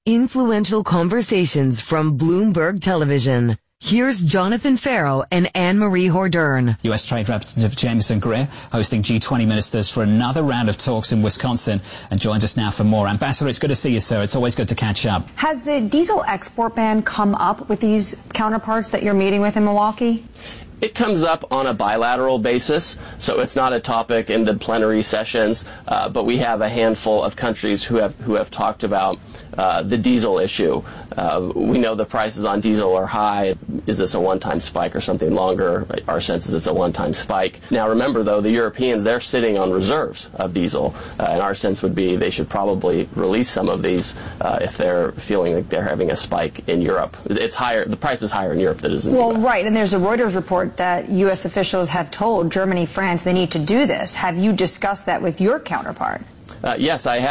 Influential conversations from Bloomberg Television. Here's Jonathan Farrow and Anne-Marie Hordern. U.S. Trade Representative Jameson Greer hosting G20 ministers for another round of talks in Wisconsin and joins us now for more. Ambassador, it's good to see you, sir. It's always good to catch up. Has the diesel export ban come up with these counterparts that you're meeting with in Milwaukee? It comes up on a bilateral basis, so it's not a topic in the plenary sessions, but we have a handful of countries who have talked about the diesel issue. We know the prices on diesel are high. Is this a one-time spike or something longer? Our sense is it's a one-time spike. Now remember, though, the Europeans, they're sitting on reserves of diesel, and our sense would be they should probably release some of these if they're feeling like they're having a spike in Europe. It's higher. The price is higher in Europe than it is in the US. Right, and there's a Reuters report that U.S. officials have told Germany, France, they need to do this. Have you discussed that with your counterpart? Yes, I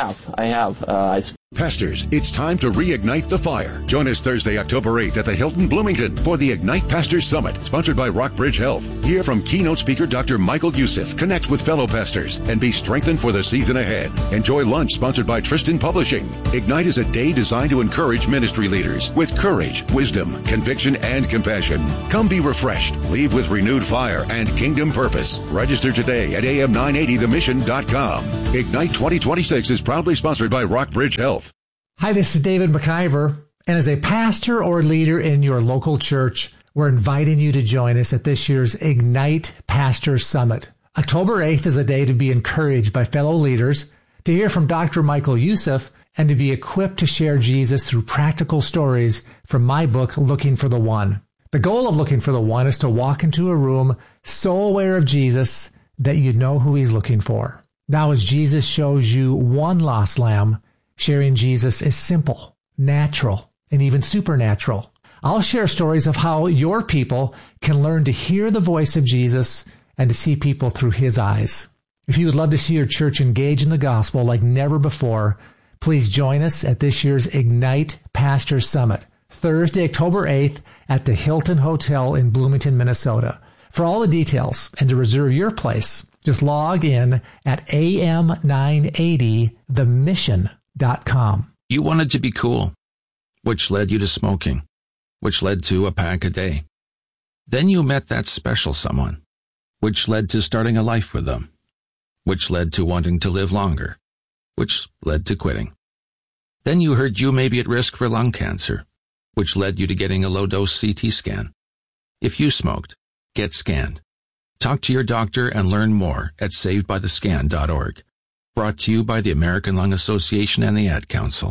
have. Pastors, it's time to reignite the fire. Join us Thursday, October 8th at the Hilton Bloomington for the Ignite Pastors Summit, sponsored by Rockbridge Health. Hear from keynote speaker Dr. Michael Youssef, connect with fellow pastors, and be strengthened for the season ahead. Enjoy lunch sponsored by Tristan Publishing. Ignite is a day designed to encourage ministry leaders with courage, wisdom, conviction, and compassion. Come be refreshed, leave with renewed fire and kingdom purpose. Register today at am980themission.com. Ignite 2026 is proudly sponsored by Rockbridge Health. Hi, this is David McIver, and as a pastor or leader in your local church, we're inviting you to join us at this year's Ignite Pastors Summit. October 8th is a day to be encouraged by fellow leaders, to hear from Dr. Michael Youssef, and to be equipped to share Jesus through practical stories from my book, Looking for the One. The goal of Looking for the One is to walk into a room so aware of Jesus that you know who he's looking for. Now, as Jesus shows you one lost lamb, sharing Jesus is simple, natural, and even supernatural. I'll share stories of how your people can learn to hear the voice of Jesus and to see people through his eyes. If you would love to see your church engage in the gospel like never before, please join us at this year's Ignite Pastors Summit, Thursday, October 8th at the Hilton Hotel in Bloomington, Minnesota. For all the details and to reserve your place, just log in at am980themission.com. You wanted to be cool, which led you to smoking, which led to a pack a day. Then you met that special someone, which led to starting a life with them, which led to wanting to live longer, which led to quitting. Then you heard you may be at risk for lung cancer, which led you to getting a low-dose CT scan. If you smoked, get scanned. Talk to your doctor and learn more at savedbythescan.org. Brought to you by the American Lung Association and the Ad Council.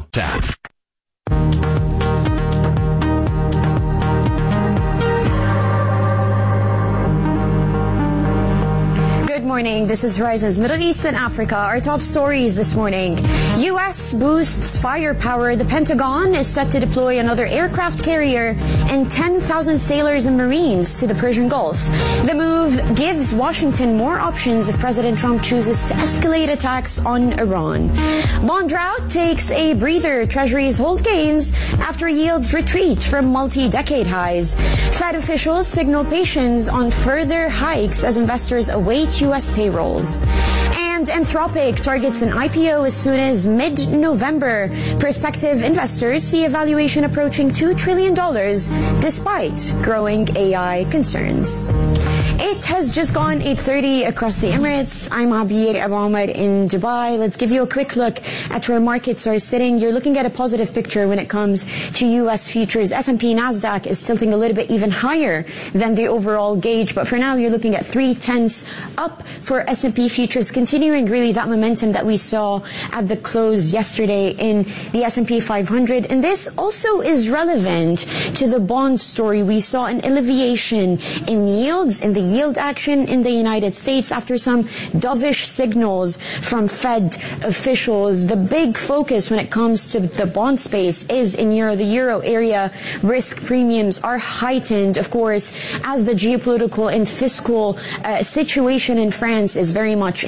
Good morning. This is Horizons Middle East and Africa. Our top stories this morning. U.S. boosts firepower. The Pentagon is set to deploy another aircraft carrier and 10,000 sailors and Marines to the Persian Gulf. The move gives Washington more options if President Trump chooses to escalate attacks on Iran. Bond drought takes a breather. Treasuries hold gains after yields retreat from multi-decade highs. Fed officials signal patience on further hikes as investors await U.S. payrolls. And Anthropic targets an IPO as soon as mid-November. Prospective investors see a valuation approaching $2 trillion despite growing AI concerns. It has just gone 8:30 across the Emirates. I'm Abir Abamar in Dubai. Let's give you a quick look at where markets are sitting. You're looking at a positive picture when it comes to U.S. futures. S&P Nasdaq is tilting a little bit even higher than the overall gauge, but for now you're looking at 0.3 up for S&P futures, continuing really that momentum that we saw at the close yesterday in the S&P 500. And this also is relevant to the bond story. We saw an alleviation in yields, in the yield action in the United States after some dovish signals from Fed officials. The big focus when it comes to the bond space is in the euro area. Risk premiums are heightened, of course, as the geopolitical and fiscal situation in France is very much in focus.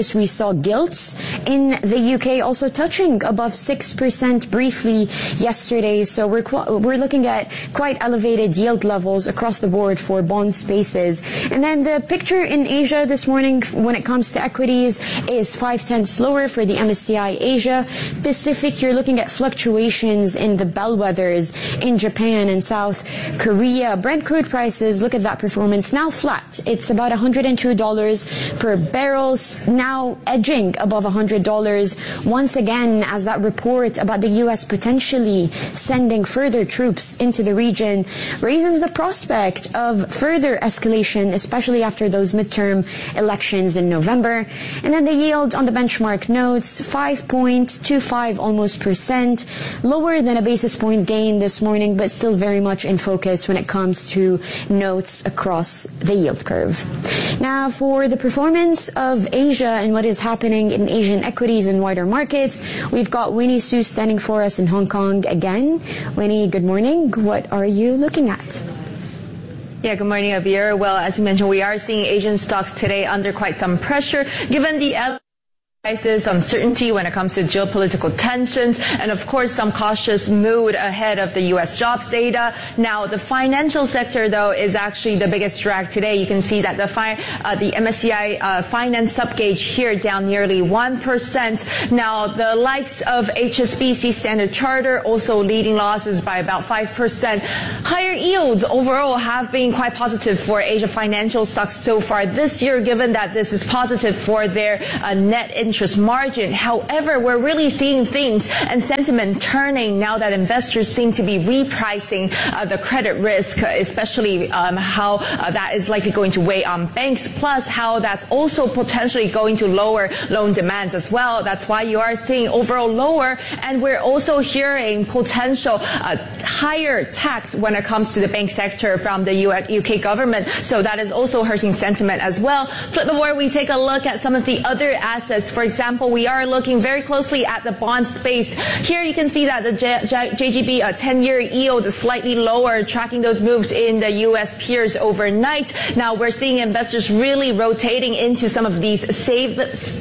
notice we saw gilts in the UK also touching above 6% briefly yesterday. So we're looking at quite elevated yield levels across the board for bond spaces. And then the picture in Asia this morning when it comes to equities is 0.5 lower for the MSCI Asia Pacific. You're looking at fluctuations in the bellwethers in Japan and South Korea. Brent crude prices, look at that performance, now flat. It's about $102 per barrel, now edging above $100 once again as that report about the U.S. potentially sending further troops into the region raises the prospect of further escalation, especially after those midterm elections in November. And then the yield on the benchmark notes 5.25 almost percent, lower than a basis point gain this morning, but still very much in focus when it comes to notes across the yield curve. Now, for the performance of Asia and what is happening in Asian equities and wider markets, we've got Winnie Su standing for us in Hong Kong again. Winnie, good morning. What are you looking at? Yeah, good morning, Abir. Well, as you mentioned, we are seeing Asian stocks today under quite some pressure, given the crisis, uncertainty when it comes to geopolitical tensions, and of course some cautious mood ahead of the U.S. jobs data. Now, the financial sector, though, is actually the biggest drag today. You can see that the MSCI finance subgauge here down nearly 1%. Now, the likes of HSBC, Standard Chartered also leading losses by about 5%. Higher yields overall have been quite positive for Asia financial stocks so far this year, given that this is positive for their net interest margin. However, we're really seeing things and sentiment turning now that investors seem to be repricing the credit risk, especially how that is likely going to weigh on banks, plus how that's also potentially going to lower loan demands as well. That's why you are seeing overall lower, and we're also hearing potential higher tax when it comes to the bank sector from the UK government. So that is also hurting sentiment as well. Flip the board, we take a look at some of the other assets. For example, we are looking very closely at the bond space. Here you can see that the JGB 10-year yield is slightly lower, tracking those moves in the U.S. peers overnight. Now we're seeing investors really rotating into some of these safe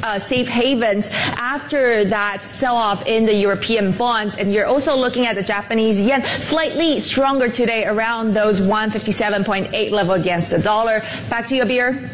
havens after that sell-off in the European bonds. And you're also looking at the Japanese yen, slightly stronger today, around those 157.8 level against the dollar. Back to you, Abir.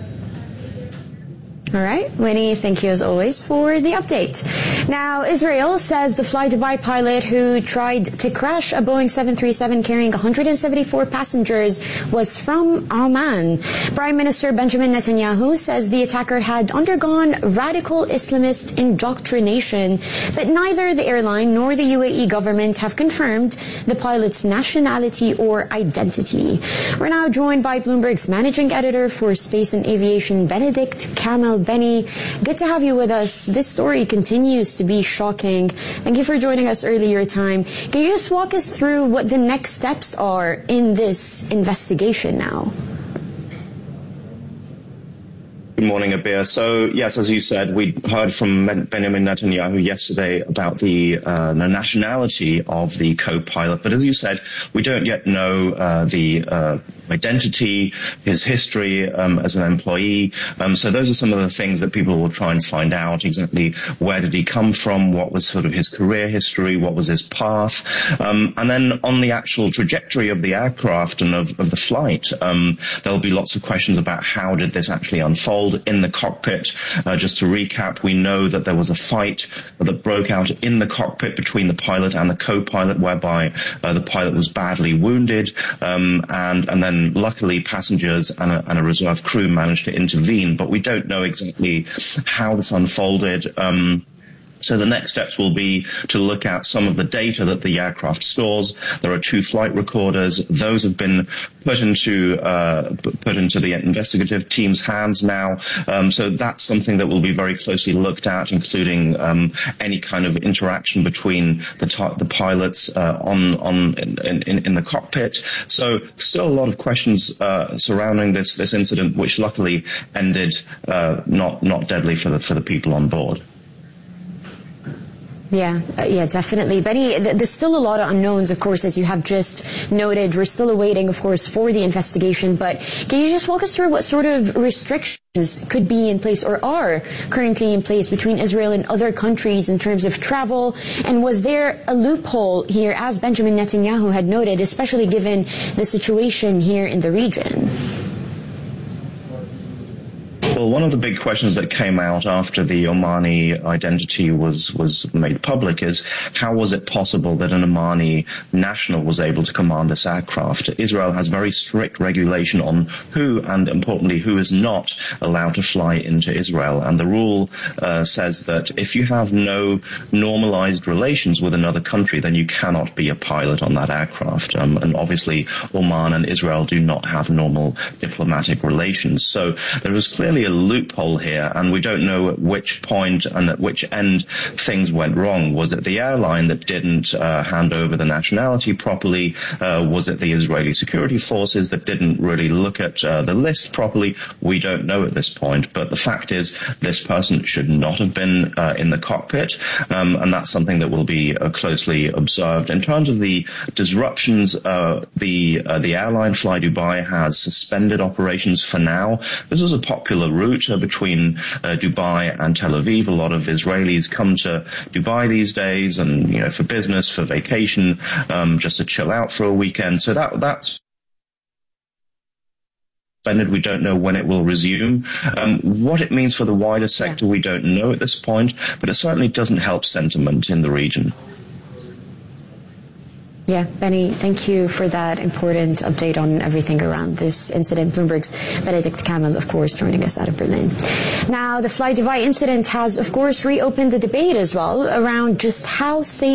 All right, Winnie, thank you as always for the update. Now, Israel says the Fly Dubai pilot who tried to crash a Boeing 737 carrying 174 passengers was from Oman. Prime Minister Benjamin Netanyahu says the attacker had undergone radical Islamist indoctrination, but neither the airline nor the UAE government have confirmed the pilot's nationality or identity. We're now joined by Bloomberg's managing editor for space and aviation, Benedict Kamel. Benny, good to have you with us. This story continues to be shocking. Thank you for joining us earlier time. Can you just walk us through what the next steps are in this investigation now? Good morning, Abir. So, yes, as you said, we heard from Benjamin Netanyahu yesterday about the nationality of the co-pilot. But as you said, we don't yet know the identity, his history as an employee. So those are some of the things that people will try and find out. Exactly where did he come from? What was sort of his career history? What was his path? And then on the actual trajectory of the aircraft and of the flight, there'll be lots of questions about how did this actually unfold in the cockpit. Just to recap, we know that there was a fight that broke out in the cockpit between the pilot and the co-pilot, whereby the pilot was badly wounded, and then luckily passengers and a reserve crew managed to intervene. But we don't know exactly how this unfolded. So the next steps will be to look at some of the data that the aircraft stores. There are 2 flight recorders. Those have been put into the investigative team's hands now. So that's something that will be very closely looked at, including any kind of interaction between the pilots in the cockpit. So still a lot of questions surrounding this incident, which luckily ended not deadly for the people on board. Yeah, definitely. Benny, there's still a lot of unknowns, of course, as you have just noted. We're still awaiting, of course, for the investigation. But can you just walk us through what sort of restrictions could be in place or are currently in place between Israel and other countries in terms of travel? And was there a loophole here, as Benjamin Netanyahu had noted, especially given the situation here in the region? Well, one of the big questions that came out after the Omani identity was made public is how was it possible that an Omani national was able to command this aircraft? Israel has very strict regulation on who, and importantly, who is not allowed to fly into Israel. And the rule says that if you have no normalized relations with another country, then you cannot be a pilot on that aircraft. And obviously, Oman and Israel do not have normal diplomatic relations. So there was clearly a loophole here, and we don't know at which point and at which end things went wrong. Was it the airline that didn't hand over the nationality properly? Was it the Israeli security forces that didn't really look at the list properly? We don't know at this point, but the fact is this person should not have been in the cockpit, and that's something that will be closely observed. In terms of the disruptions, the airline Fly Dubai has suspended operations for now. This was a popular route between Dubai and Tel Aviv. A lot of Israelis come to Dubai these days, and for business, for vacation, just to chill out for a weekend. So that's suspended. We don't know when it will resume. What it means for the wider sector, we don't know at this point, but it certainly doesn't help sentiment in the region. Yeah, Benny, thank you for that important update on everything around this incident. Bloomberg's Benedict Kamel, of course, joining us out of Berlin. Now, the Fly Dubai incident has, of course, reopened the debate as well around just how safe